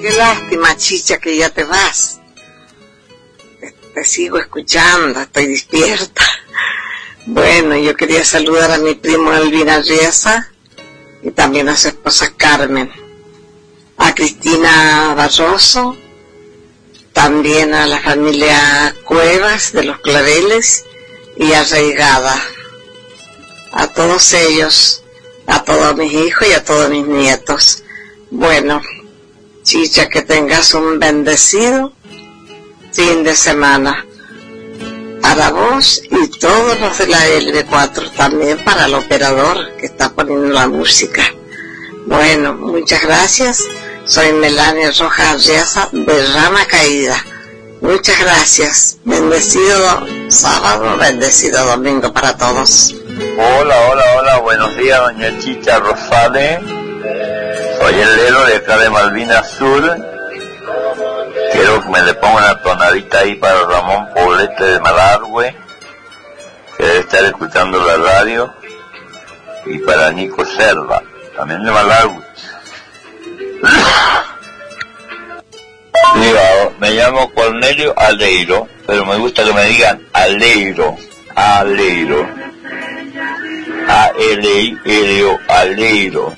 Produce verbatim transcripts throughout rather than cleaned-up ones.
Qué lástima, Chicha, que ya te vas. Te, te sigo escuchando, estoy despierta. Bueno, yo quería saludar a mi primo Elvira Riesa y también a su esposa Carmen, a Cristina Barroso, también a la familia Cuevas de los Claveles y a Reigada, a todos ellos, a todos mis hijos y a todos mis nietos. Bueno, Chicha, que tengas un bendecido fin de semana para vos y todos los de la L B cuatro, también para el operador que está poniendo la música. Bueno, muchas gracias. Soy Melania Rojas Riesa de Rama Caída. Muchas gracias. Bendecido sábado, bendecido domingo para todos. Hola, hola, hola. Buenos días, doña Chicha Rosales. Soy el Lelo de acá de Malvinas Sur. Quiero que me le ponga una tonadita ahí para Ramón Poblete de Malargüe, que debe estar escuchando la radio, y para Nico Cerda, también de Malargüe. Digo, me llamo Cornelio Aleiro, pero me gusta que me digan Aleiro, Aleiro, A L I R O, Aleiro.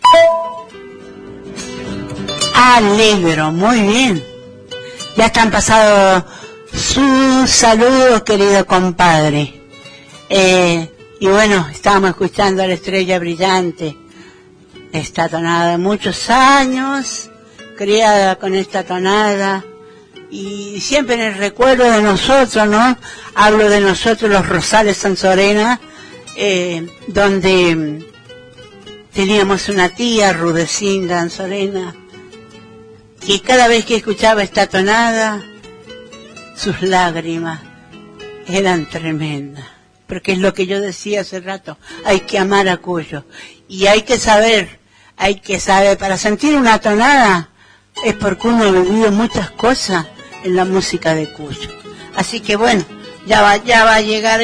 Alegro, muy bien. Ya están pasados sus saludos, querido compadre. Eh, y bueno, estábamos escuchando a la Estrella Brillante, esta tonada de muchos años, criada con esta tonada, y siempre en el recuerdo de nosotros, ¿no? Hablo de nosotros, los Rosales Sansorena, eh, donde teníamos una tía, Rudecinda Anzorena, que cada vez que escuchaba esta tonada, sus lágrimas eran tremendas, porque es lo que yo decía hace rato, hay que amar a Cuyo, y hay que saber, hay que saber, para sentir una tonada, es porque uno ha vivido muchas cosas en la música de Cuyo. Así que bueno, ya va, ya va a llegar